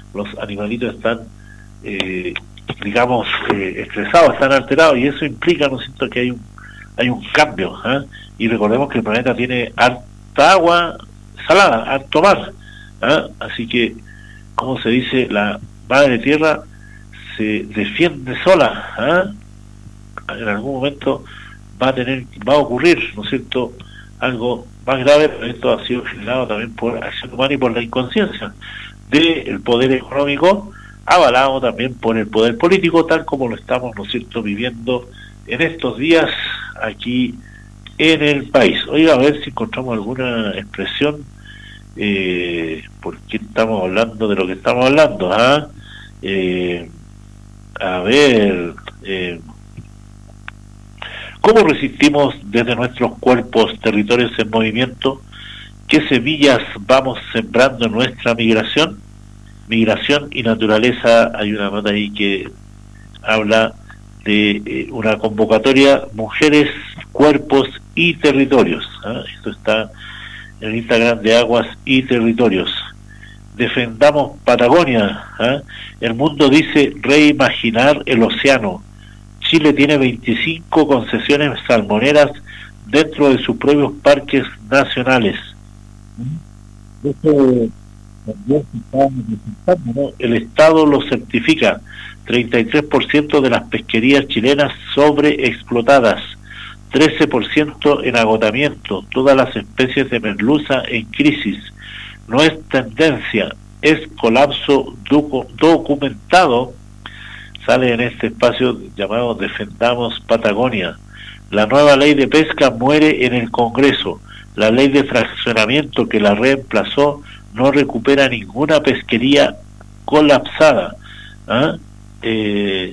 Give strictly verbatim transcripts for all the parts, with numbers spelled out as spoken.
los animalitos están, eh, digamos, eh, estresados, están alterados, y eso implica, ¿no es cierto?, que hay un, hay un cambio, ¿eh? Y recordemos que el planeta tiene harta agua salada, harto mar, ¿eh? Así que, como se dice, la madre tierra se defiende sola, ¿eh? En algún momento va a tener, va a ocurrir, ¿no es cierto?, algo más grave, pero esto ha sido generado también por acción humana y por la inconsciencia del poder económico, avalado también por el poder político, tal como lo estamos, ¿no es cierto?, viviendo en estos días aquí en el país. Oiga, a ver si encontramos alguna expresión, eh, porque estamos hablando de lo que estamos hablando, ¿ah? Eh, a ver, eh, ¿cómo resistimos desde nuestros cuerpos territorios en movimiento? ¿Qué semillas vamos sembrando en nuestra migración? Migración y naturaleza, hay una nota ahí que habla de eh, una convocatoria, mujeres, cuerpos y territorios, ¿eh? Esto está en el Instagram de Aguas y Territorios. Defendamos Patagonia, ¿eh? El mundo dice reimaginar el océano. Chile tiene veinticinco concesiones salmoneras dentro de sus propios parques nacionales. El Estado lo certifica. treinta y tres por ciento de las pesquerías chilenas sobreexplotadas, trece por ciento en agotamiento, todas las especies de merluza en crisis. No es tendencia, es colapso docu documentado. Sale en este espacio llamado Defendamos Patagonia. La nueva ley de pesca muere en el Congreso. La ley de fraccionamiento que la reemplazó no recupera ninguna pesquería colapsada. ¿Ah? Eh,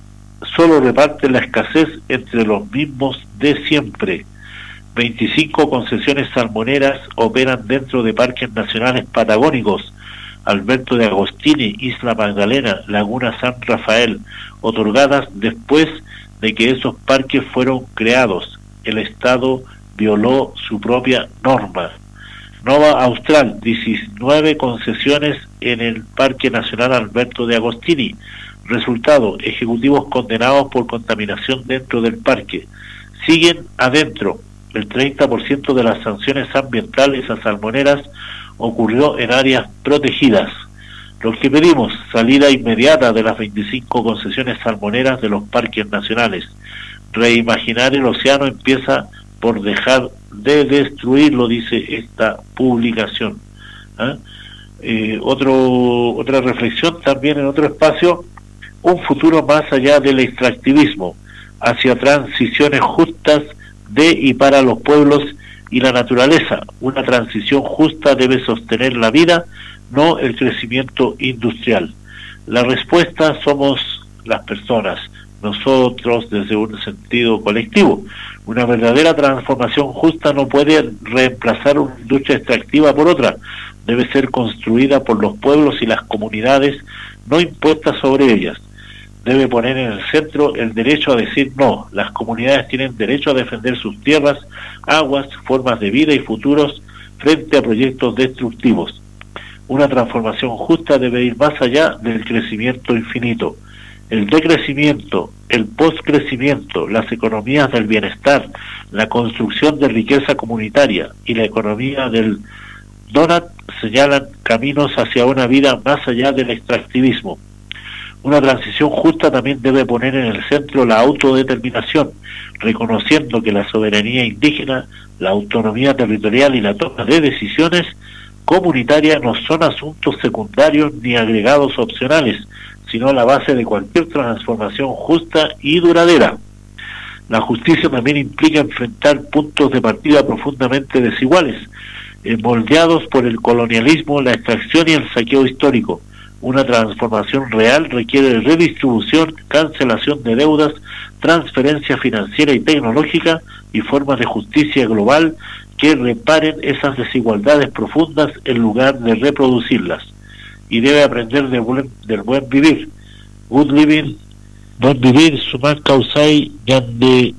solo reparte la escasez entre los mismos de siempre. veinticinco concesiones salmoneras operan dentro de parques nacionales patagónicos: Alberto de Agostini, Isla Magdalena, Laguna San Rafael, otorgadas después de que esos parques fueron creados. El Estado violó su propia norma. Nova Austral, diecinueve concesiones en el Parque Nacional Alberto de Agostini. Resultado, ejecutivos condenados por contaminación dentro del parque. Siguen adentro. El treinta por ciento de las sanciones ambientales a salmoneras ocurrió en áreas protegidas. Lo que pedimos, salida inmediata de las veinticinco concesiones salmoneras de los parques nacionales. Reimaginar el océano empieza por dejar de destruirlo, dice esta publicación. ¿Ah? Eh, otro, otra reflexión también en otro espacio: un futuro más allá del extractivismo, hacia transiciones justas de y para los pueblos y la naturaleza. Una transición justa debe sostener la vida, no el crecimiento industrial. La respuesta somos las personas, nosotros, desde un sentido colectivo. Una verdadera transformación justa no puede reemplazar una industria extractiva por otra. Debe ser construida por los pueblos y las comunidades, no impuesta sobre ellas. Debe poner en el centro el derecho a decir no. Las comunidades tienen derecho a defender sus tierras, aguas, formas de vida y futuros frente a proyectos destructivos. Una transformación justa debe ir más allá del crecimiento infinito. El decrecimiento, el postcrecimiento, las economías del bienestar, la construcción de riqueza comunitaria y la economía del donut señalan caminos hacia una vida más allá del extractivismo. Una transición justa también debe poner en el centro la autodeterminación, reconociendo que la soberanía indígena, la autonomía territorial y la toma de decisiones comunitarias no son asuntos secundarios ni agregados opcionales, sino la base de cualquier transformación justa y duradera. La justicia también implica enfrentar puntos de partida profundamente desiguales, eh, moldeados por el colonialismo, la extracción y el saqueo histórico. Una transformación real requiere redistribución, cancelación de deudas, transferencia financiera y tecnológica y formas de justicia global que reparen esas desigualdades profundas en lugar de reproducirlas. Y debe aprender de buen, del buen vivir. Good living, buen vivir, suma causai, yande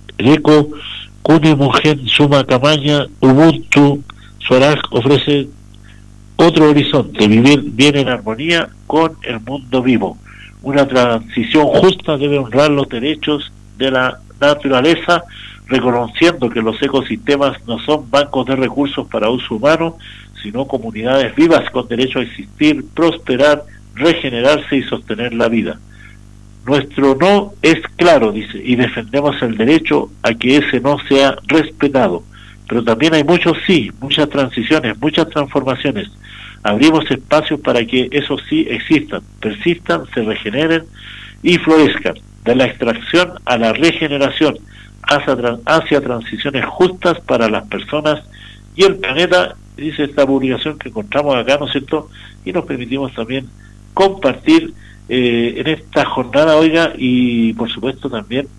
reco, K U N E, M U G E N, S U M A, C A M A ñ A, Ubuntu, Swaraj ofrece, eh, K U N E, M U G E N, S U M A, C A M A ñ A, Ubuntu, Swaraj ofrece, eh, K U N E, M U G E N, S U M A, C A M A ñ A, Ubuntu, Swaraj ofrece otro horizonte, vivir bien en armonía con el mundo vivo. Una transición justa debe honrar los derechos de la naturaleza, reconociendo que los ecosistemas no son bancos de recursos para uso humano, sino comunidades vivas con derecho a existir, prosperar, regenerarse y sostener la vida. Nuestro no es claro, dice, y defendemos el derecho a que ese no sea respetado. Pero también hay muchos sí, muchas transiciones, muchas transformaciones. Abrimos espacios para que esos sí existan, persistan, se regeneren y florezcan. De la extracción a la regeneración, hacia, hacia transiciones justas para las personas y el planeta, dice esta publicación que encontramos acá, ¿no es cierto? Y nos permitimos también compartir eh, en esta jornada, oiga, y por supuesto también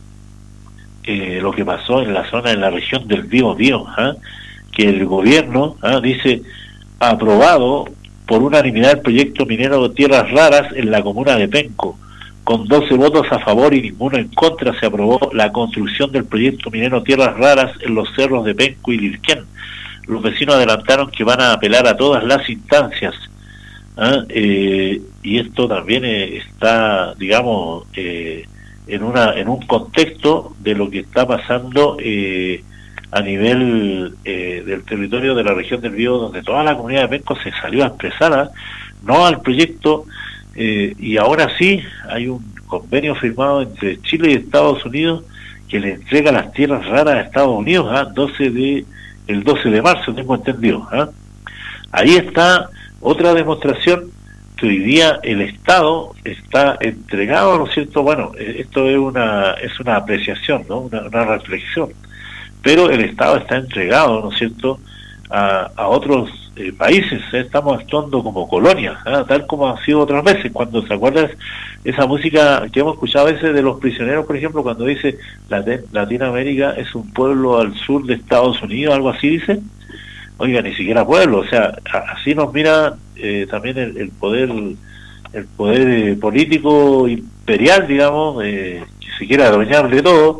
eh, lo que pasó en la zona, en la región del Biobío, ¿eh? que el gobierno ¿eh? dice, ha aprobado por unanimidad el proyecto minero de tierras raras en la comuna de Penco. Con doce votos a favor y ninguno en contra se aprobó la construcción del proyecto minero Tierras Raras en los cerros de Penco y Lirquén. Los vecinos adelantaron que van a apelar a todas las instancias. ¿eh? Eh, y esto también eh, está, digamos, eh, en una en un contexto de lo que está pasando eh, a nivel eh, del territorio de la región del Bío, donde toda la comunidad de Penco se salió a expresar, ¿eh? no al proyecto. Eh, y ahora sí, hay un convenio firmado entre Chile y Estados Unidos que le entrega las tierras raras a Estados Unidos, ¿eh? doce de, el doce de marzo, tengo entendido. ¿eh? Ahí está otra demostración que hoy día el Estado está entregado, ¿no es cierto? Bueno, esto es una es una apreciación, ¿no? Una, una reflexión, pero el Estado está entregado, ¿no es cierto?, a, a otros eh, países. ¿eh? Estamos actuando como colonias, ¿eh? tal como ha sido otras veces. Cuando se acuerdan esa música que hemos escuchado a veces de los prisioneros, por ejemplo, cuando dice Latin, Latinoamérica es un pueblo al sur de Estados Unidos, algo así dice. Oiga, ni siquiera pueblo, o sea, así nos mira eh, también el, el poder el poder eh, político imperial, digamos, eh, que se quiere adueñar de todo.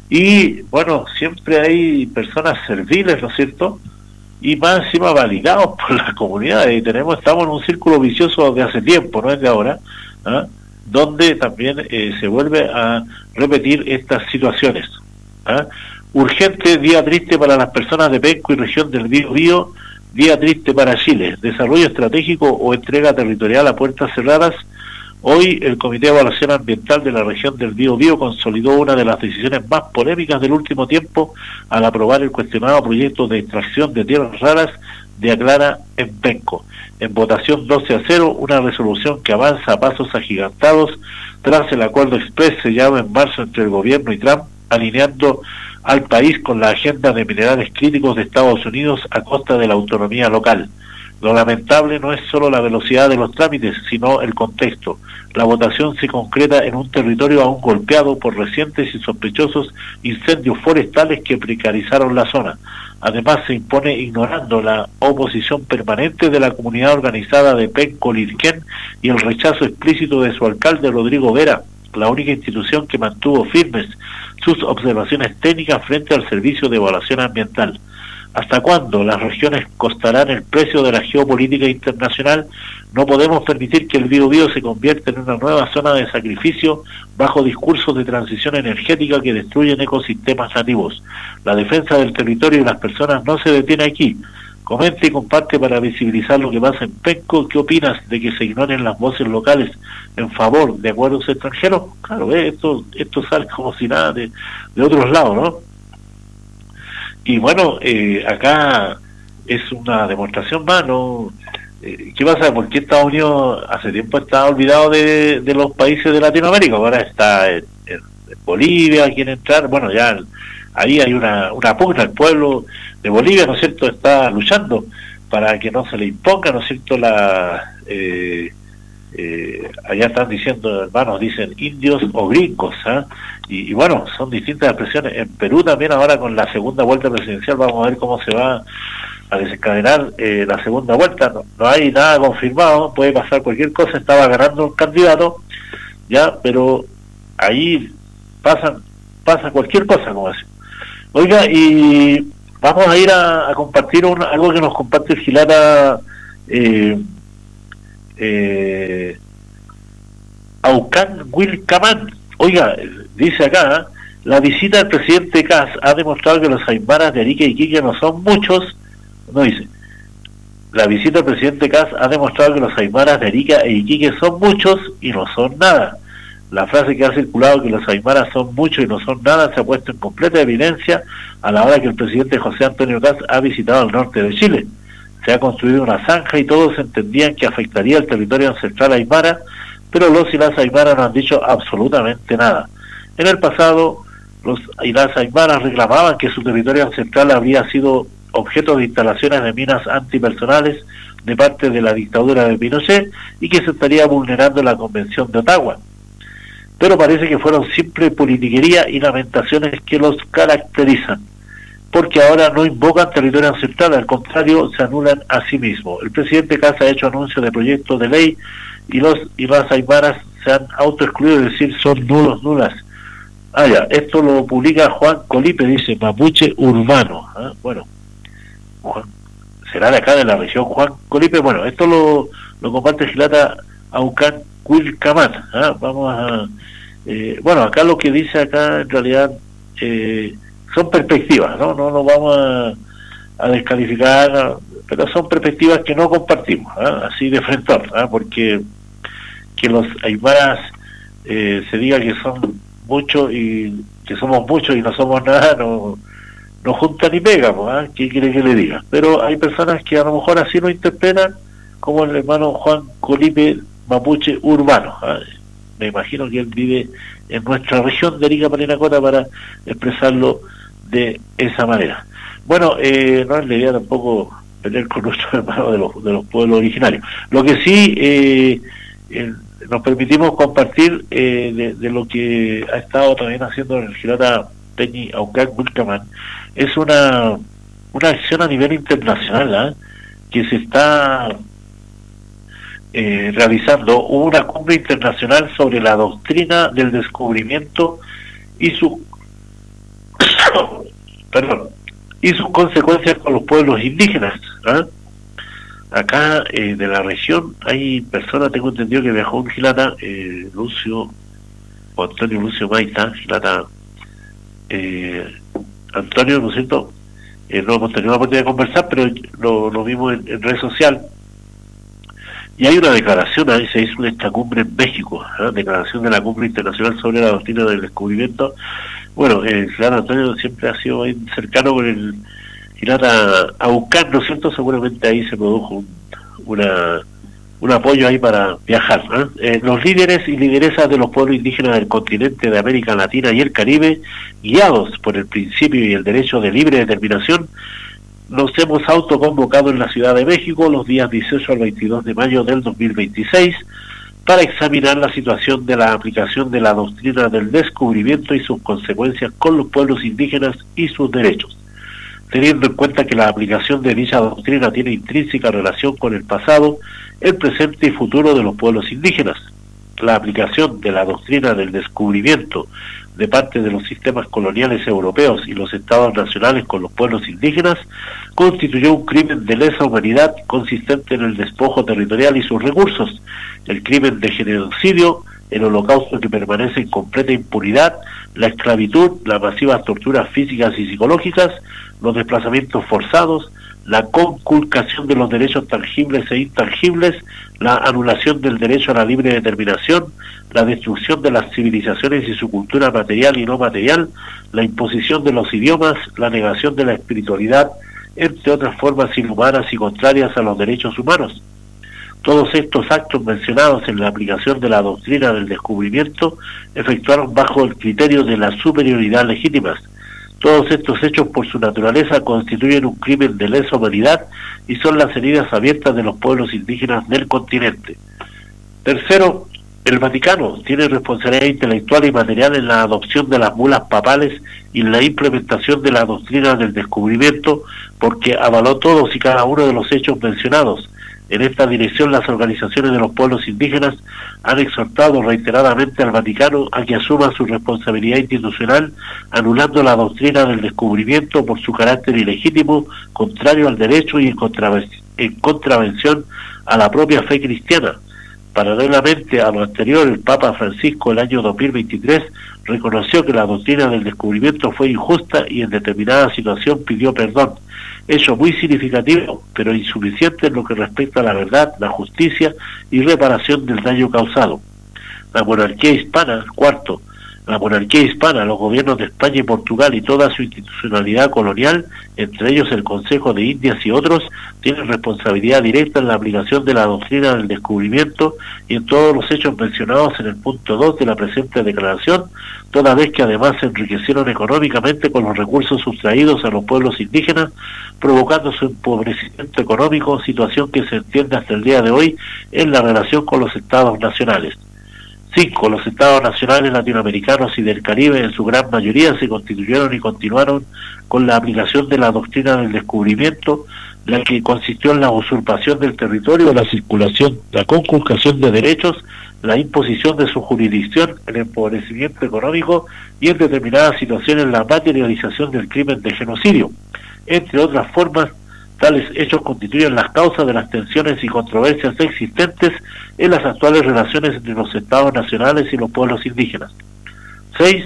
Y bueno, siempre hay personas serviles, ¿no es cierto?, y más encima validados por las comunidades, y tenemos estamos en un círculo vicioso desde hace tiempo, no es de ahora, ¿eh? donde también eh, se vuelve a repetir estas situaciones. ¿eh? Urgente, día triste para las personas de Penco y región del Biobío, día triste para Chile, desarrollo estratégico o entrega territorial a puertas cerradas. Hoy el Comité de Evaluación Ambiental de la región del Biobío consolidó una de las decisiones más polémicas del último tiempo al aprobar el cuestionado proyecto de extracción de tierras raras de Aclara en Penco. En votación doce a cero, una resolución que avanza a pasos agigantados tras el acuerdo express sellado en marzo entre el gobierno y Trump, alineando al país con la agenda de minerales críticos de Estados Unidos a costa de la autonomía local. Lo lamentable no es solo la velocidad de los trámites, sino el contexto. La votación se concreta en un territorio aún golpeado por recientes y sospechosos incendios forestales que precarizaron la zona. Además, se impone ignorando la oposición permanente de la comunidad organizada de Penco Lirquén y el rechazo explícito de su alcalde Rodrigo Vera, la única institución que mantuvo firmes sus observaciones técnicas frente al Servicio de Evaluación Ambiental. ¿Hasta cuándo las regiones costarán el precio de la geopolítica internacional? No podemos permitir que el Biobío se convierta en una nueva zona de sacrificio bajo discursos de transición energética que destruyen ecosistemas nativos. La defensa del territorio y las personas no se detiene aquí. Comente y comparte para visibilizar lo que pasa en Penco. ¿Qué opinas de que se ignoren las voces locales en favor de acuerdos extranjeros? Claro, eh, esto esto sale como si nada de, de otros lados, ¿no? Y bueno, eh, acá es una demostración más, ¿no? Eh, ¿Qué pasa? Porque Estados Unidos hace tiempo está olvidado de, de los países de Latinoamérica, ahora está en, en Bolivia, quiere entrar, bueno, ya ahí hay una, una pugna, el pueblo de Bolivia, ¿no es cierto?, está luchando para que no se le imponga, ¿no es cierto?, la... Eh, Eh, allá están diciendo, hermanos, dicen indios o gringos, ¿eh? y, y bueno, son distintas expresiones. En Perú también ahora con la segunda vuelta presidencial vamos a ver cómo se va a desencadenar eh, la segunda vuelta. No, no hay nada confirmado, puede pasar cualquier cosa, estaba ganando un candidato ya, pero ahí pasan pasa cualquier cosa, como así. Oiga, y vamos a ir a, a compartir un, algo que nos comparte Gilada eh, eh, Aucán Wilcamán. Oiga, dice acá, la visita del presidente Kast ha demostrado que los aymaras de Arica y Iquique no son muchos, no dice, la visita del presidente Kast ha demostrado que los aymaras de Arica e Iquique son muchos y no son nada. La frase que ha circulado que los aymaras son muchos y no son nada se ha puesto en completa evidencia a la hora que el presidente José Antonio Kast ha visitado el norte de Chile. Se ha construido una zanja y todos entendían que afectaría el territorio ancestral aymara, pero los y las aymaras no han dicho absolutamente nada. En el pasado, los y las aymaras reclamaban que su territorio ancestral habría sido objeto de instalaciones de minas antipersonales de parte de la dictadura de Pinochet y que se estaría vulnerando la Convención de Ottawa. Pero parece que fueron simple politiquería y lamentaciones que los caracterizan, porque ahora no invocan territorio ancestral, al contrario, se anulan a sí mismos. El presidente Kast ha hecho anuncios de proyectos de ley y los y las aymaras se han autoexcluido, es decir, son nulos, nulas. Ah, ya, esto lo publica Juan Colipe, dice Mapuche Urbano. ¿eh? Bueno, Juan, será de acá de la región Juan Colipe. Bueno, esto lo, lo comparte Gilata Aucán Wilcamán. ¿eh? Vamos a... Eh, bueno, acá lo que dice acá en realidad eh, son perspectivas, ¿no? No nos vamos a, a descalificar, pero son perspectivas que no compartimos, ¿eh? Así de frente, ¿eh? Porque que los aymaras eh, se diga que son muchos y que somos muchos y no somos nada, no, no junta ni pega, ¿eh? ¿Qué quiere que le diga? Pero hay personas que a lo mejor así lo interpretan, como el hermano Juan Colipe Mapuche Urbano. ¿eh? Me imagino que él vive en nuestra región de Arica Parinacota para expresarlo de esa manera. Bueno, eh, no es la idea tampoco pelear con nuestros hermanos de los, de los pueblos originarios. Lo que sí eh, eh, nos permitimos compartir eh, de, de lo que ha estado también haciendo el Gilata Peñi Aucán Wilcamán es una, una acción a nivel internacional, ¿eh? que se está Eh, realizando una cumbre internacional sobre la doctrina del descubrimiento y su perdón y sus consecuencias con los pueblos indígenas. ¿eh? Acá eh, de la región hay personas, tengo entendido que viajó un Gilata, eh, Lucio o Antonio Lucio Maita, Gilata eh, Antonio, ¿no es cierto? Eh, no hemos tenido la oportunidad de conversar, pero lo, lo vimos en, en red social. Y hay una declaración, ahí se hizo en esta cumbre en México, ¿eh? Declaración de la Cumbre Internacional sobre la Doctrina del Descubrimiento. Bueno, el Gilata Antonio siempre ha sido muy cercano con el Gilata Aucán, ¿no es cierto? Seguramente ahí se produjo un, una, un apoyo ahí para viajar. ¿eh? Eh, los líderes y lideresas de los pueblos indígenas del continente de América Latina y el Caribe, guiados por el principio y el derecho de libre determinación, nos hemos autoconvocado en la Ciudad de México los días dieciocho al veintidós de mayo del dos mil veintiséis para examinar la situación de la aplicación de la doctrina del descubrimiento y sus consecuencias con los pueblos indígenas y sus derechos, teniendo en cuenta que la aplicación de dicha doctrina tiene intrínseca relación con el pasado, el presente y futuro de los pueblos indígenas. La aplicación de la doctrina del descubrimiento de parte de los sistemas coloniales europeos y los estados nacionales con los pueblos indígenas constituyó un crimen de lesa humanidad consistente en el despojo territorial y sus recursos, el crimen de genocidio, el holocausto que permanece en completa impunidad, la esclavitud, las masivas torturas físicas y psicológicas, los desplazamientos forzados, la conculcación de los derechos tangibles e intangibles, la anulación del derecho a la libre determinación, la destrucción de las civilizaciones y su cultura material y no material, la imposición de los idiomas, la negación de la espiritualidad, entre otras formas inhumanas y contrarias a los derechos humanos. Todos estos actos mencionados en la aplicación de la doctrina del descubrimiento efectuaron bajo el criterio de la superioridad legítima. Todos estos hechos por su naturaleza constituyen un crimen de lesa humanidad y son las heridas abiertas de los pueblos indígenas del continente. Tercero, el Vaticano tiene responsabilidad intelectual y material en la adopción de las bulas papales y en la implementación de la doctrina del descubrimiento porque avaló todos y cada uno de los hechos mencionados. En esta dirección, las organizaciones de los pueblos indígenas han exhortado reiteradamente al Vaticano a que asuma su responsabilidad institucional, anulando la doctrina del descubrimiento por su carácter ilegítimo, contrario al derecho y en en contravención a la propia fe cristiana. Paralelamente a lo anterior, el Papa Francisco el año dos mil veintitrés reconoció que la doctrina del descubrimiento fue injusta y en determinada situación pidió perdón. Hecho muy significativo, pero insuficiente en lo que respecta a la verdad, la justicia y reparación del daño causado. La monarquía hispana, cuarto, la monarquía hispana, los gobiernos de España y Portugal y toda su institucionalidad colonial, entre ellos el Consejo de Indias y otros, tienen responsabilidad directa en la aplicación de la doctrina del descubrimiento y en todos los hechos mencionados en el punto dos de la presente declaración, toda vez que además se enriquecieron económicamente con los recursos sustraídos a los pueblos indígenas, provocando su empobrecimiento económico, situación que se entiende hasta el día de hoy en la relación con los estados nacionales. Cinco, los estados nacionales latinoamericanos y del Caribe en su gran mayoría se constituyeron y continuaron con la aplicación de la doctrina del descubrimiento, la que consistió en la usurpación del territorio, la circulación, la conculcación de derechos, la imposición de su jurisdicción, el empobrecimiento económico y en determinadas situaciones la materialización del crimen de genocidio. Entre otras formas, tales hechos constituyen las causas de las tensiones y controversias existentes en las actuales relaciones entre los estados nacionales y los pueblos indígenas. Seis,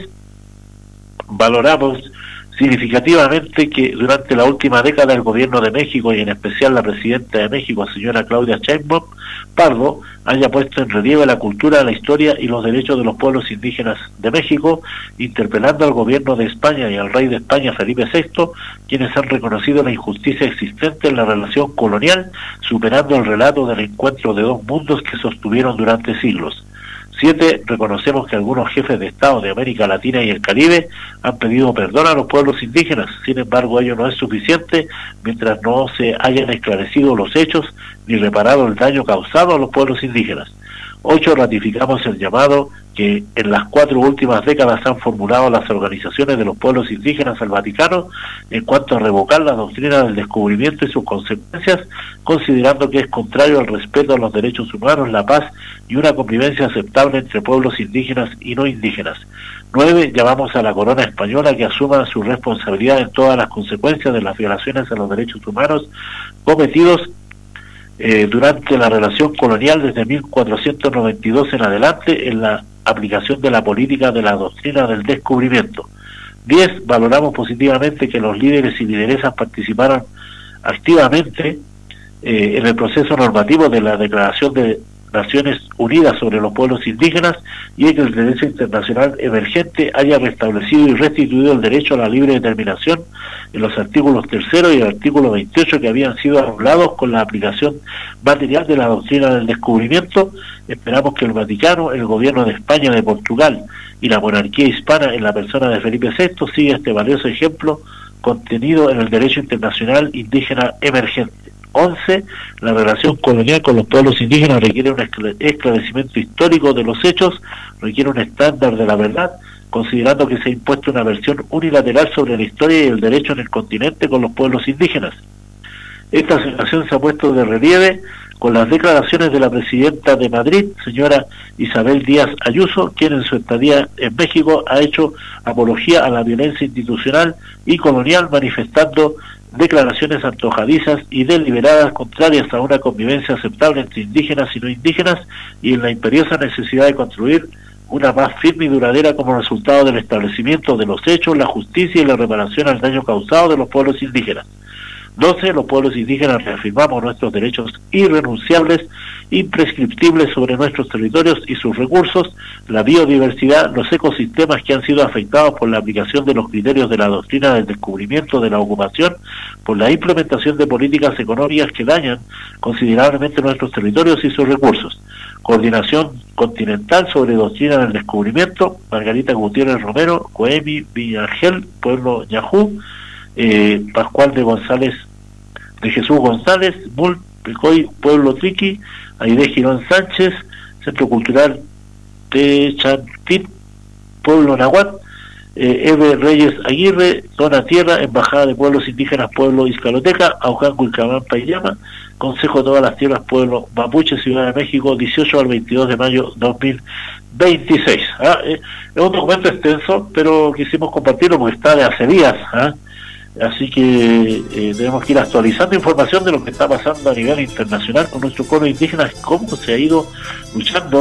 valoramos significativamente que durante la última década el gobierno de México y en especial la presidenta de México, señora Claudia Sheinbaum Pardo, haya puesto en relieve la cultura, la historia y los derechos de los pueblos indígenas de México, interpelando al gobierno de España y al rey de España, Felipe sexto, quienes han reconocido la injusticia existente en la relación colonial, superando el relato del encuentro de dos mundos que sostuvieron durante siglos. Siete, reconocemos que algunos jefes de Estado de América Latina y el Caribe han pedido perdón a los pueblos indígenas. Sin embargo, ello no es suficiente mientras no se hayan esclarecido los hechos ni reparado el daño causado a los pueblos indígenas. Ocho, ratificamos el llamado que en las cuatro últimas décadas han formulado las organizaciones de los pueblos indígenas al Vaticano en cuanto a revocar la doctrina del descubrimiento y sus consecuencias, considerando que es contrario al respeto a los derechos humanos, la paz y una convivencia aceptable entre pueblos indígenas y no indígenas. Nueve, llamamos a la corona española que asuma su responsabilidad en todas las consecuencias de las violaciones a los derechos humanos cometidos Eh, durante la relación colonial desde mil cuatrocientos noventa y dos en adelante en la aplicación de la política de la doctrina del descubrimiento. Diez, valoramos positivamente que los líderes y lideresas participaron activamente eh, en el proceso normativo de la Declaración de Naciones Unidas sobre los pueblos indígenas y en que el derecho internacional emergente haya restablecido y restituido el derecho a la libre determinación en los artículos tercero y el artículo veintiocho que habían sido anulados con la aplicación material de la doctrina del descubrimiento. Esperamos que el Vaticano, el gobierno de España, de Portugal y la monarquía hispana en la persona de Felipe sexto siga este valioso ejemplo contenido en el derecho internacional indígena emergente. Once, la relación colonial con los pueblos indígenas requiere un esclarecimiento histórico de los hechos, requiere un estándar de la verdad, considerando que se ha impuesto una versión unilateral sobre la historia y el derecho en el continente con los pueblos indígenas. Esta situación se ha puesto de relieve con las declaraciones de la presidenta de Madrid, señora Isabel Díaz Ayuso, quien en su estadía en México ha hecho apología a la violencia institucional y colonial, manifestando declaraciones antojadizas y deliberadas contrarias a una convivencia aceptable entre indígenas y no indígenas y en la imperiosa necesidad de construir una paz firme y duradera como resultado del establecimiento de los hechos, la justicia y la reparación al daño causado de los pueblos indígenas. doce. Los pueblos indígenas reafirmamos nuestros derechos irrenunciables, imprescriptibles sobre nuestros territorios y sus recursos, la biodiversidad, los ecosistemas que han sido afectados por la aplicación de los criterios de la doctrina del descubrimiento de la ocupación, por la implementación de políticas económicas que dañan considerablemente nuestros territorios y sus recursos. Coordinación continental sobre doctrina del descubrimiento, Margarita Gutiérrez Romero, Coemi Villangel, Pueblo Ñajú, eh, Pascual de González, de Jesús González, Mul, Pecoy, Pueblo Triqui, Aide Girón Sánchez, Centro Cultural Techantit, Pueblo Nahuatl, eh, Eve Reyes Aguirre, Zona Tierra, Embajada de Pueblos Indígenas, Pueblo Izcaloteca, Aujanco, Ilcamán, Paiyama, Consejo de todas las Tierras, Pueblo Mapuche, Ciudad de México, dieciocho al veintidós de mayo dos mil veintiséis. ¿Ah? Eh, es un documento extenso, pero quisimos compartirlo porque está de hace días. ¿Ah? Así que eh, tenemos que ir actualizando información de lo que está pasando a nivel internacional con nuestros pueblos indígenas, cómo se ha ido luchando